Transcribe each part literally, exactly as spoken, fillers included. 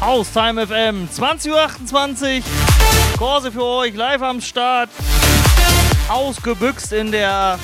Haustime F M, zwanzig Uhr achtundzwanzig. Korse für euch, live am Start. Ausgebüxt in der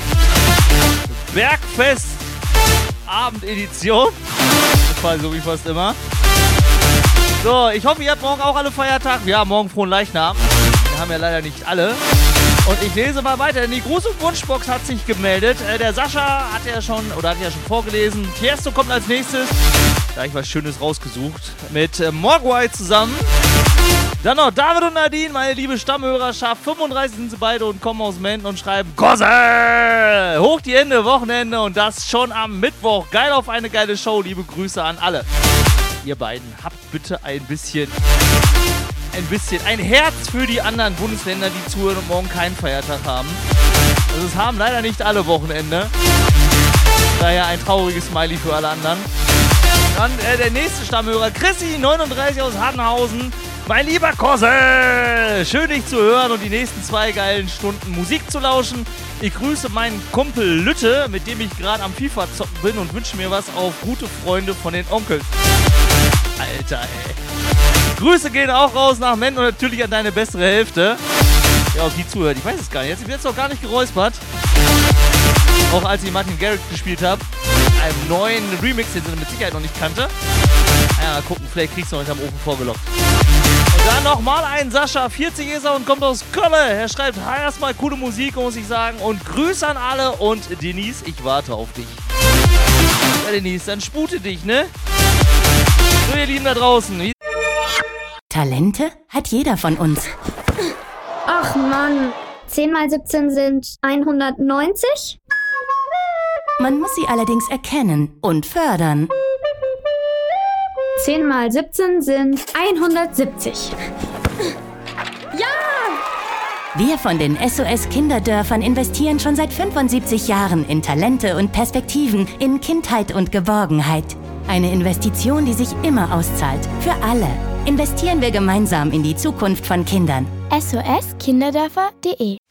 Bergfest-Abendedition. Das war so wie fast immer. So, ich hoffe, ihr habt morgen auch alle Feiertag. Wir haben morgen frohen Leichnam. Wir haben ja leider nicht alle. Und ich lese mal weiter, denn die große Wunschbox hat sich gemeldet. Äh, der Sascha hat ja schon, oder hat ja schon vorgelesen. Tiesto kommt als nächstes. Da habe ich was Schönes rausgesucht. Mit äh, Mogwai zusammen. Dann noch David und Nadine, meine liebe Stammhörerschaft. fünfunddreißig sind sie beide und kommen aus Menden und schreiben Gosse! Hoch die Hände, Wochenende und das schon am Mittwoch. Geil auf eine geile Show. Liebe Grüße an alle. Ihr beiden, habt bitte ein bisschen... Ein bisschen, ein Herz für die anderen Bundesländer, die zuhören und morgen keinen Feiertag haben. Also es haben leider nicht alle Wochenende. Daher ein trauriges Smiley für alle anderen. Dann äh, der nächste Stammhörer, Chrissy, neununddreißig aus Hardenhausen. Mein lieber Kosse, schön dich zu hören und die nächsten zwei geilen Stunden Musik zu lauschen. Ich grüße meinen Kumpel Lütte, mit dem ich gerade am FIFA zocken bin und wünsche mir was auf gute Freunde von den Onkels. Alter, ey. Grüße gehen auch raus nach Menden und natürlich an deine bessere Hälfte. Ja, auf die zuhört. Ich weiß es gar nicht. Jetzt, ich bin jetzt noch gar nicht geräuspert. Auch als ich Martin Garrix gespielt habe. Einem neuen Remix, den sie mit Sicherheit noch nicht kannte. Ja, mal gucken. Vielleicht kriegst du noch hinterm Ofen vorgelockt. Und dann nochmal ein Sascha, vierzig ist er und kommt aus Köln. Er schreibt, hi, erstmal coole Musik, muss ich sagen. Und Grüße an alle. Und Denise, ich warte auf dich. Ja, Denise, dann spute dich, ne? So, ihr Lieben da draußen. Talente hat jeder von uns. Ach Mann, zehn mal siebzehn sind hundertneunzig? Man muss sie allerdings erkennen und fördern. zehn mal siebzehn sind hundertsiebzig. Ja! Wir von den S O S Kinderdörfern investieren schon seit fünfundsiebzig Jahren in Talente und Perspektiven, in Kindheit und Geborgenheit. Eine Investition, die sich immer auszahlt. Für alle. Investieren wir gemeinsam in die Zukunft von Kindern. S O S Kinderdörfer punkt de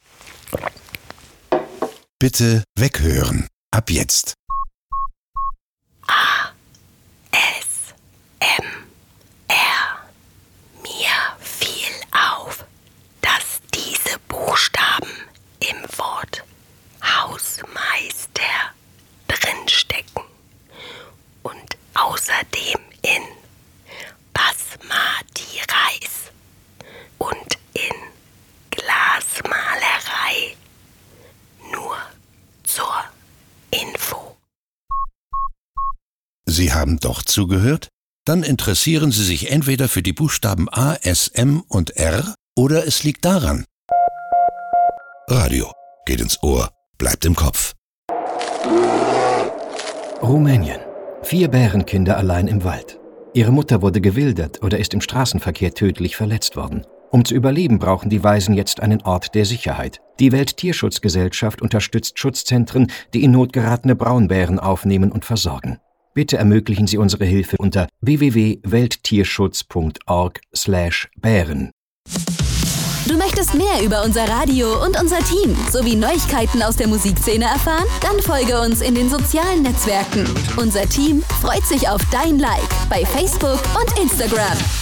Bitte weghören. Ab jetzt. A. S. M. R. Mir fiel auf, dass diese Buchstaben im Wort Hausmeister drinstecken und außerdem in Basmati Reis und in Glasmalerei. Nur zur Info. Sie haben doch zugehört? Dann interessieren Sie sich entweder für die Buchstaben A, S, M und R oder es liegt daran. Radio geht ins Ohr, bleibt im Kopf. Rumänien. Vier Bärenkinder allein im Wald. Ihre Mutter wurde gewildert oder ist im Straßenverkehr tödlich verletzt worden. Um zu überleben, brauchen die Waisen jetzt einen Ort der Sicherheit. Die Welttierschutzgesellschaft unterstützt Schutzzentren, die in Not geratene Braunbären aufnehmen und versorgen. Bitte ermöglichen Sie unsere Hilfe unter w w w punkt welttierschutz punkt org slash Bären. Du möchtest mehr über unser Radio und unser Team sowie Neuigkeiten aus der Musikszene erfahren? Dann folge uns in den sozialen Netzwerken. Unser Team freut sich auf dein Like bei Facebook und Instagram.